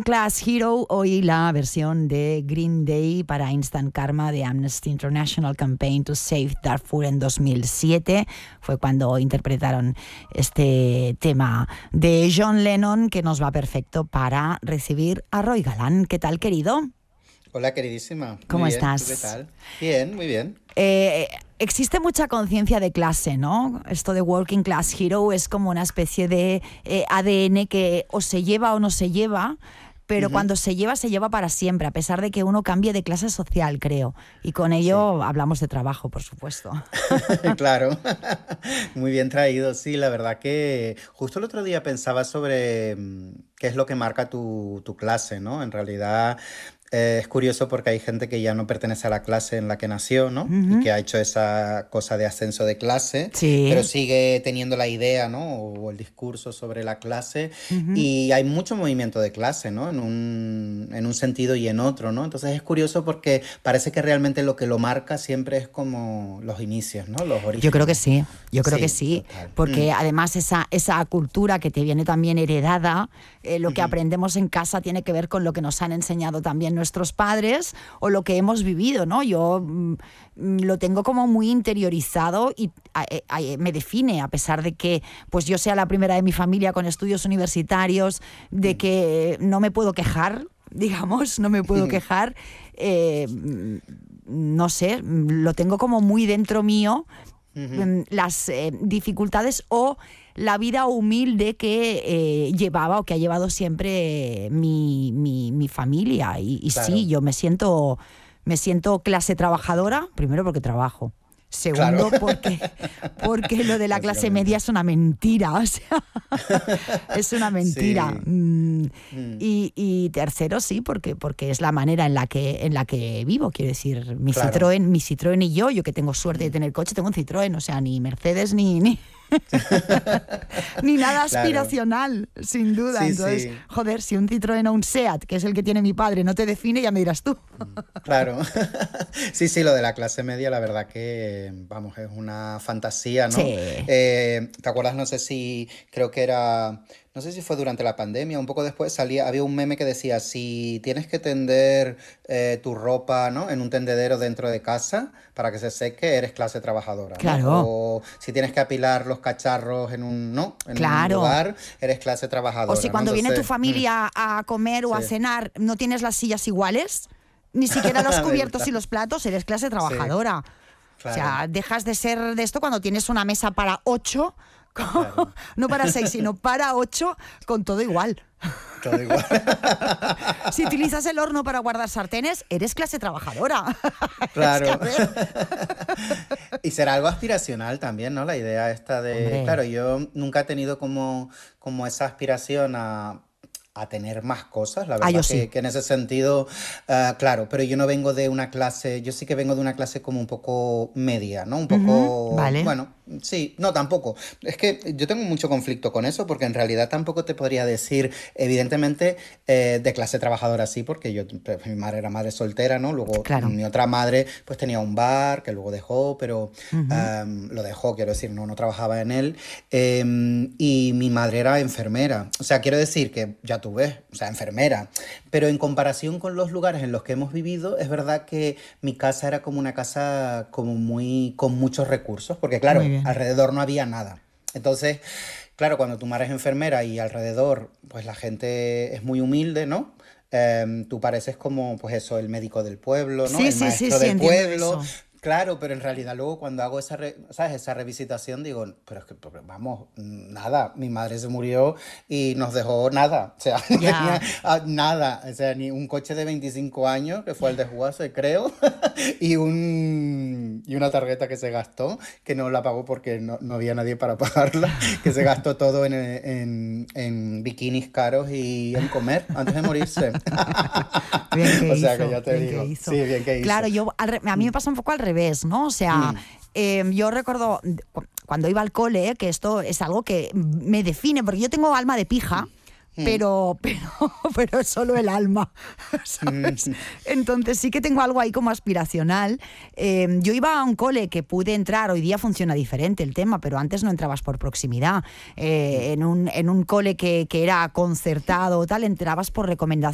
Class Hero, hoy la versión de Green Day para Instant Karma de Amnesty International Campaign to Save Darfur en 2007. Fue cuando interpretaron este tema de John Lennon, que nos va perfecto para recibir a Roy Galán. ¿Qué tal, querido? Hola, queridísima. ¿Cómo Muy bien. estás? ¿Tú qué tal? Bien, muy bien. Existe mucha conciencia de clase, ¿no? Esto de Working Class Hero es como una especie de ADN que o se lleva o no se lleva, pero cuando se lleva para siempre, a pesar de que uno cambie de clase social, creo. Y con ello hablamos de trabajo, por supuesto. Claro, muy bien traído. Sí, la verdad que justo el otro día pensaba sobre qué es lo que marca tu clase, ¿no? En realidad es curioso porque hay gente que ya no pertenece a la clase en la que nació, ¿no? Y que ha hecho esa cosa de ascenso de clase, pero sigue teniendo la idea, ¿no? O el discurso sobre la clase. Y hay mucho movimiento de clase, ¿no? En un sentido y en otro, ¿no? Entonces es curioso porque parece que realmente lo que lo marca siempre es como los inicios, ¿no? Los orígenes. Yo creo que sí, creo que sí, total. porque además esa cultura que te viene también heredada, lo que aprendemos en casa tiene que ver con lo que nos han enseñado también nuestros padres o lo que hemos vivido, ¿no? Yo lo tengo como muy interiorizado y me define, a pesar de que pues yo sea la primera de mi familia con estudios universitarios, de que no me puedo quejar, digamos, no me puedo quejar. No sé, lo tengo como muy dentro mío, las dificultades o la vida humilde que llevaba o que ha llevado siempre mi familia. Y claro. Sí, yo me siento clase trabajadora, primero porque trabajo. Segundo, claro. porque lo de la clase media es una mentira, o sea, es una mentira. Sí. Y tercero, sí, porque es la manera en la que vivo, quiero decir, mi claro. Citroën y yo que tengo suerte de tener coche, tengo un Citroën, o sea, ni Mercedes ni ni nada aspiracional, claro. Sin duda. Sí, entonces, joder, si un Citroën o un SEAT, que es el que tiene mi padre, no te define, ya me dirás tú. Claro. Sí, lo de la clase media, la verdad que, vamos, es una fantasía, ¿no? Sí. ¿Te acuerdas? No sé si fue durante la pandemia, un poco después había un meme que decía, si tienes que tender tu ropa, ¿no? En un tendedero dentro de casa para que se seque, eres clase trabajadora, ¿no? Claro. O si tienes que apilar los cacharros en un lugar, eres clase trabajadora. O si cuando viene tu familia a comer o a cenar, no tienes las sillas iguales, ni siquiera los cubiertos y los platos, eres clase trabajadora. Sí. Claro. O sea, dejas de ser de esto cuando tienes una mesa para 8, claro. No para 6, sino para 8, con todo igual. Todo igual. Si utilizas el horno para guardar sartenes, eres clase trabajadora. Claro. Y será algo aspiracional también, ¿no? La idea esta de... Hombre. Claro, yo nunca he tenido como esa aspiración a tener más cosas, la verdad que en ese sentido, claro, pero yo no vengo de una clase, yo sí que vengo de una clase como un poco media, ¿no? Un poco, vale. Bueno, sí, no, tampoco. Es que yo tengo mucho conflicto con eso porque en realidad tampoco te podría decir, evidentemente, de clase trabajadora sí, porque mi madre era madre soltera, ¿no? Luego claro. Mi otra madre pues tenía un bar que luego dejó, pero lo dejó, quiero decir, no trabajaba en él, y mi madre era enfermera. O sea, quiero decir que ya tú ves, o sea, enfermera, pero en comparación con los lugares en los que hemos vivido, es verdad que mi casa era como una casa como con muchos recursos, porque claro, alrededor no había nada. Entonces, claro, cuando tu madre es enfermera y alrededor, pues la gente es muy humilde, ¿no? Tú pareces como, pues eso, el médico del pueblo, ¿no? El maestro del pueblo. Eso. Claro, pero en realidad luego cuando hago esa revisitación digo, pero es que vamos, nada, mi madre se murió y nos dejó nada, o sea, no tenía nada, o sea, ni un coche de 25 años, que fue el de Juase, creo, y una tarjeta que se gastó, que no la pagó porque no había nadie para pagarla, que se gastó todo en bikinis caros y en comer antes de morirse. Bien que o sea, hizo, que ya te digo. Sí, bien que hizo. Claro, a mí me pasa un poco al revés, ¿no? O sea, yo recuerdo cuando iba al cole, que esto es algo que me define, porque yo tengo alma de pija, pero es solo el alma, ¿sabes? Entonces sí que tengo algo ahí como aspiracional. Yo iba a un cole que pude entrar, hoy día funciona diferente el tema, pero antes no entrabas por proximidad. En un cole que era concertado o tal, entrabas por recomendación